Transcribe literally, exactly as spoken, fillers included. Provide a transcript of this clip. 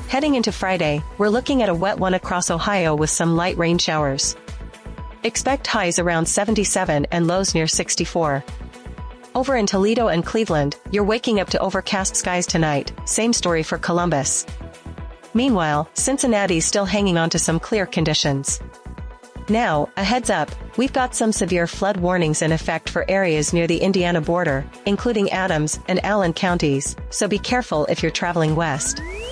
Heading into Friday, we're looking at a wet one across Ohio with some light rain showers. Expect highs around seventy-seven and lows near sixty-four. Over in Toledo and Cleveland, you're waking up to overcast skies tonight, same story for Columbus. Meanwhile, Cincinnati's still hanging on to some clear conditions. Now, a heads up, we've got some severe flood warnings in effect for areas near the Indiana border, including Adams and Allen counties, so be careful if you're traveling west.